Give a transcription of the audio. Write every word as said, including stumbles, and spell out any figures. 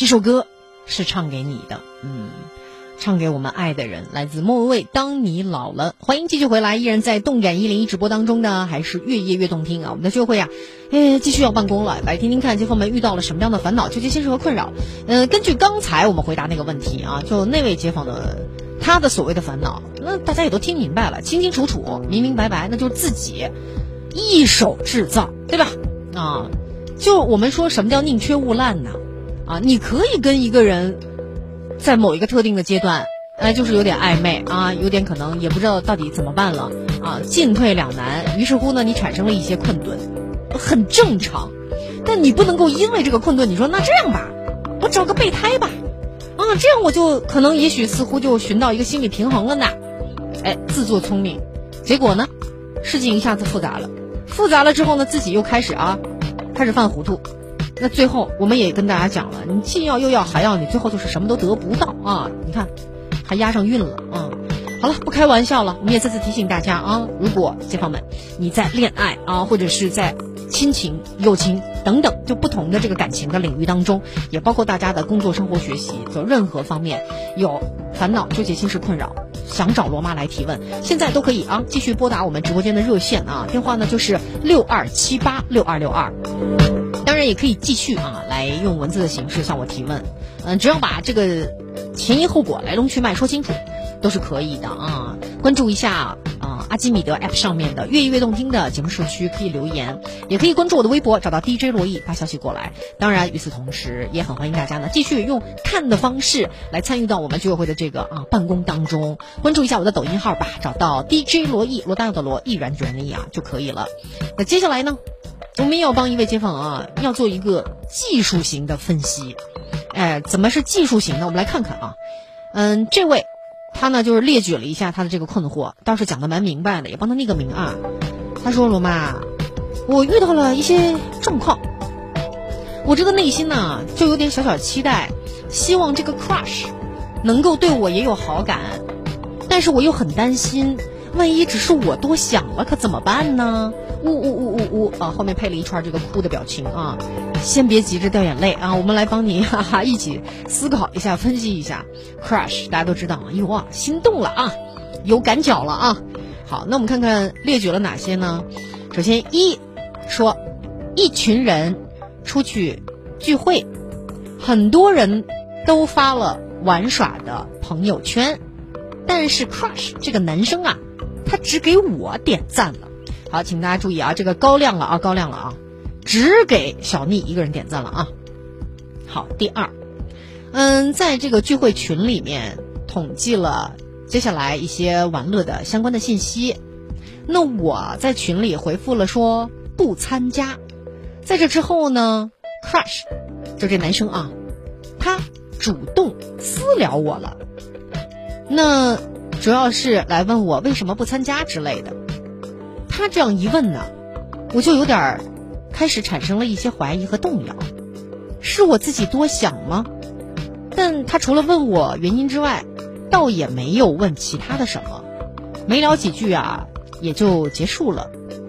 这首歌是唱给你的，嗯，唱给我们爱的人，来自莫文蔚《当你老了》。欢迎继续回来，依然在动感一零一直播当中呢，还是越夜越动听啊！我们的聚会啊，呃，继续要办公了，来听听看街坊们遇到了什么样的烦恼、纠结心事和困扰。呃，根据刚才我们回答那个问题啊，就那位街坊的他的所谓的烦恼，那大家也都听明白了，清清楚楚、明明白白，那就是自己一手制造，对吧？啊，就我们说什么叫宁缺毋滥呢？啊，你可以跟一个人在某一个特定的阶段，哎，就是有点暧昧啊，有点可能也不知道到底怎么办了啊，进退两难。于是乎呢，你产生了一些困顿，很正常。但你不能够因为这个困顿，你说那这样吧，我找个备胎吧，啊，这样我就可能也许似乎就寻到一个心理平衡了呢。哎，自作聪明，结果呢，事情一下子复杂了，复杂了之后呢，自己又开始啊，开始犯糊涂。那最后我们也跟大家讲了，你既要又要还要，你最后就是什么都得不到啊！你看，还押上韵了啊！好了，不开玩笑了，我们也再次提醒大家啊，如果街坊们你在恋爱啊，或者是在亲情、友情等等就不同的这个感情的领域当中，也包括大家的工作、生活、学习，就任何方面有烦恼、纠结、心事、困扰，想找罗妈来提问，现在都可以啊，继续拨打我们直播间的热线啊，电话呢就是六二七八六二六二。当然也可以继续啊，来用文字的形式向我提问，嗯，只要把这个前因后果、来龙去脉说清楚，都是可以的啊。关注一下啊，阿基米德 App 上面的越夜越动听的节目社区可以留言，也可以关注我的微博，找到 D J 罗毅发消息过来。当然，与此同时，也很欢迎大家呢继续用看的方式来参与到我们居委会的这个啊办公当中。关注一下我的抖音号吧，找到 D J 罗毅，罗大佑的罗，毅然决然的毅啊就可以了。那接下来呢？我们要帮一位街坊啊，要做一个技术型的分析。哎，怎么是技术型呢？我们来看看啊。嗯，这位他呢就是列举了一下他的这个困惑，倒是讲得蛮明白的，也帮他拟个名啊。他说：“罗妈，我遇到了一些状况，我这个内心呢就有点小小期待，希望这个 crush 能够对我也有好感，但是我又很担心，万一只是我多想了，可怎么办呢？”呜呜呜呜呜啊！后面配了一串这个哭的表情啊，先别急着掉眼泪啊，我们来帮你哈哈一起思考一下，分析一下 crush， 大家都知道啊，哟啊，心动了啊，有感脚了啊。好，那我们看看列举了哪些呢？首先一说，一群人出去聚会，很多人都发了玩耍的朋友圈，但是 crush 这个男生啊，他只给我点赞了。好，请大家注意啊，这个高亮了啊，高亮了啊，只给小妮一个人点赞了啊。好，第二，嗯，在这个聚会群里面统计了接下来一些玩乐的相关的信息，那我在群里回复了说不参加。在这之后呢 ，crush 就这男生啊，他主动私聊我了，那主要是来问我为什么不参加之类的。他这样一问呢，我就有点开始产生了一些怀疑和动摇，是我自己多想吗？但他除了问我原因之外，倒也没有问其他的什么，没聊几句啊，也就结束了。